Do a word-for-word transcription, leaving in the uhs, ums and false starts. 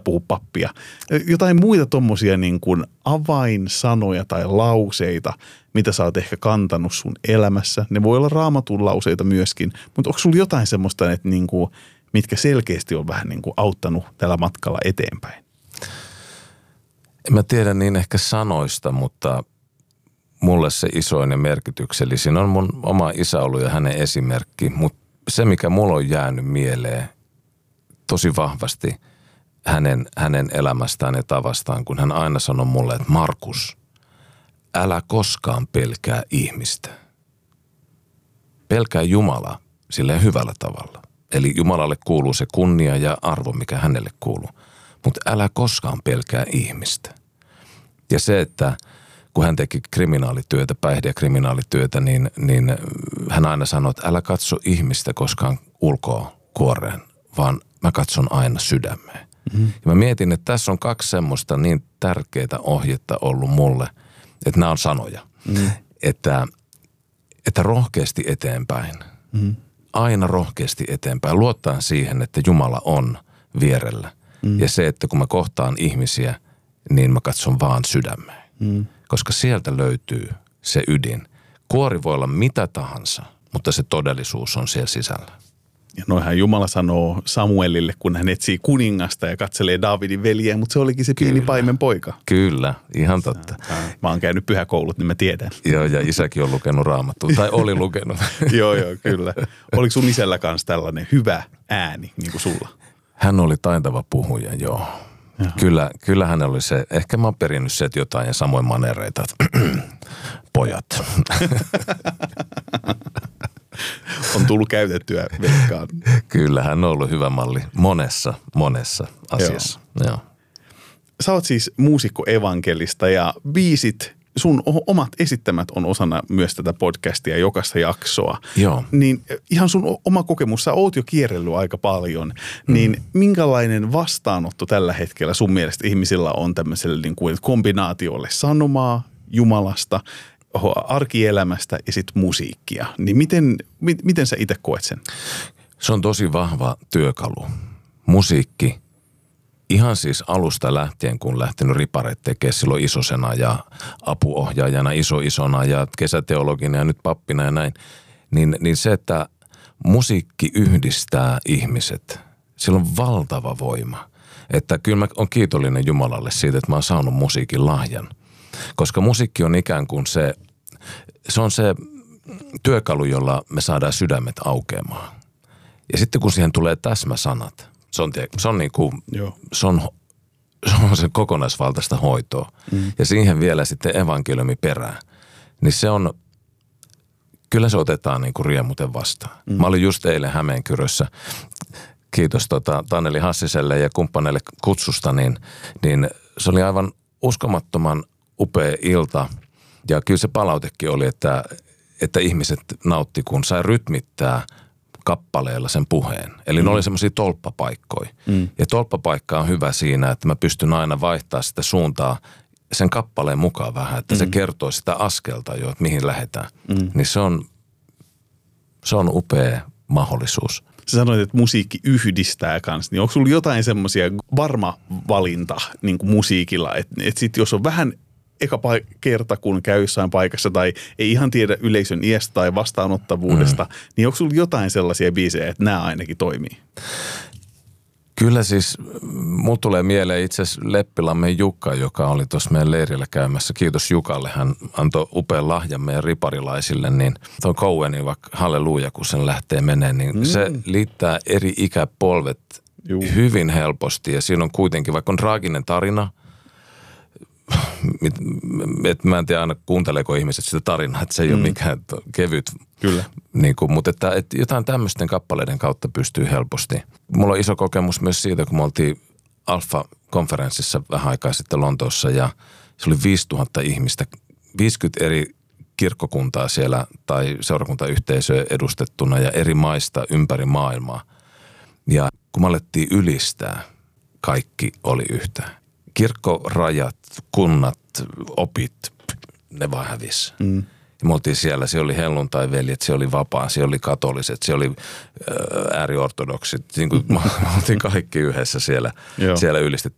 puhu pappia. Jotain muita tommosia niin kuin avainsanoja tai lauseita, mitä sä oot ehkä kantanut sun elämässä. Ne voi olla Raamatun lauseita myöskin, mutta onko sulla jotain semmoista, että niin kuin, mitkä selkeästi on vähän niin kuin auttanut tällä matkalla eteenpäin? En mä tiedä niin ehkä sanoista, mutta mulle se isoin ja merkityksellisin on mun oma isä ollut ja hänen esimerkki. Mutta se, mikä mulla on jäänyt mieleen tosi vahvasti hänen, hänen elämästään ja tavastaan, kun hän aina sanoi mulle, että Markus, älä koskaan pelkää ihmistä. Pelkää Jumalaa silleen hyvällä tavalla. Eli Jumalalle kuuluu se kunnia ja arvo, mikä hänelle kuuluu. Mutta älä koskaan pelkää ihmistä. Ja se, että kun hän teki kriminaalityötä, päihde- ja kriminaalityötä, niin, niin hän aina sanoi, että älä katso ihmistä koskaan ulkoa kuoreen, vaan mä katson aina sydämeen. Mm-hmm. Ja mä mietin, että tässä on kaksi semmoista niin tärkeää ohjetta ollut mulle, että nämä on sanoja. Mm-hmm. Että, että rohkeasti eteenpäin. Mm-hmm. Aina rohkeasti eteenpäin. Luottaen siihen, että Jumala on vierellä. Mm. Ja se, että kun mä kohtaan ihmisiä, niin mä katson vaan sydämeen. Mm. Koska sieltä löytyy se ydin. Kuori voi olla mitä tahansa, mutta se todellisuus on siellä sisällä. Ja noihän Jumala sanoo Samuelille, kun hän etsii kuningasta ja katselee Daavidin veljeä, mutta se olikin se pieni Kyllä. paimen poika. Kyllä, ihan totta. Mä oon käynyt pyhäkoulut, niin mä tiedän. Joo, ja isäkin on lukenut Raamattua, tai oli lukenut. joo, joo, kyllä. Oliko sun isällä kanssa tällainen hyvä ääni, niin kuin sulla? Hän oli taitava puhuja, joo. Kyllä, kyllä hän oli se, ehkä mä oon perinnyt se, että jotain ja samoin manereita, pojat. On tullut käytettyä veikkaan. Kyllä, hän on ollut hyvä malli monessa, monessa asiassa. Joo. Joo. Sä oot siis muusikko evankelista ja biisit, sun omat esittämät on osana myös tätä podcastia, jokaista jaksoa. Joo. Niin ihan sun oma kokemus, sä oot jo kierrellyt aika paljon, mm. niin minkälainen vastaanotto tällä hetkellä sun mielestä ihmisillä on tämmöiselle niin kuin kombinaatiolle sanomaa Jumalasta, arkielämästä ja sitten musiikkia. Niin miten, mi, miten sä itse koet sen? Se on tosi vahva työkalu. Musiikki. Ihan siis alusta lähtien, kun lähtenyt ripareet tekemään silloin isosena ja apuohjaajana iso-isona ja kesäteologina ja nyt pappina ja näin, niin, niin se, että musiikki yhdistää ihmiset, sillä on valtava voima. Että kyllä mä oon kiitollinen Jumalalle siitä, että mä oon saanut musiikin lahjan. Koska musiikki on ikään kuin se, se on se työkalu, jolla me saadaan sydämet aukeamaan. Ja sitten kun siihen tulee täsmäsanat, Se on, se on niin kuin, se on, se on se kokonaisvaltaista hoitoa. Mm. Ja siihen vielä sitten evankeliumi perään. Niin se on, kyllä se otetaan niin kuin riemuten vastaan. Mm. Mä olin just eilen Hämeenkyrössä, kiitos tota, Taneli Hassiselle ja kumppaneille kutsusta, niin, niin se oli aivan uskomattoman upea ilta. Ja kyllä se palautekin oli, että, että ihmiset nautti, kun sai rytmittää kappaleella sen puheen. Eli mm. ne oli semmoisia tolppapaikkoja. Mm. Ja tolppapaikka on hyvä siinä, että mä pystyn aina vaihtaa sitä suuntaa sen kappaleen mukaan vähän, että mm. se kertoo sitä askelta jo, että mihin lähdetään. Mm. Niin se on, se on upea mahdollisuus. Sä sanoit, että musiikki yhdistää kanssa, niin onko sulla jotain semmoisia varma valinta niin kuin musiikilla, että, että sit jos on vähän eka paik- kerta, kun käy jossain paikassa tai ei ihan tiedä yleisön iästä tai vastaanottavuudesta, mm. niin onko sulla jotain sellaisia biisejä, että nämä ainakin toimii? Kyllä siis, mulla tulee mieleen itse asiassa Leppilammen Jukka, joka oli tuossa meidän leirillä käymässä. Kiitos Jukalle, hän antoi upean lahjan meidän riparilaisille, niin tuon Cowenin vaikka halleluja, kun sen lähtee menee, niin mm. se liittää eri ikäpolvet Juu. hyvin helposti. Ja siinä on kuitenkin, vaikka on traaginen tarina, että mä en tiedä aina kuunteleeko ihmiset sitä tarinaa, että se ei mm. ole mikään kevyt. Kyllä. Niin kuin, mutta että, että jotain tämmöisten kappaleiden kautta pystyy helposti. Mulla on iso kokemus myös siitä, kun me oltiin Alfa-konferenssissa vähän aikaa sitten Lontoossa ja se oli viisituhatta ihmistä, viisikymmentä eri kirkkokuntaa siellä tai seurakuntayhteisöä edustettuna ja eri maista ympäri maailmaa. Ja kun me alettiin ylistää, kaikki oli yhtä. Kirkkorajat, kunnat, opit, ne vaan hävisi. Mm. Ja me oltiin siellä, siellä oli helluntai-veljet, siellä oli vapaa, siellä oli katoliset, siellä oli ääriortodoksit. Niin kuin me oltiin kaikki yhdessä siellä, siellä ylistetty.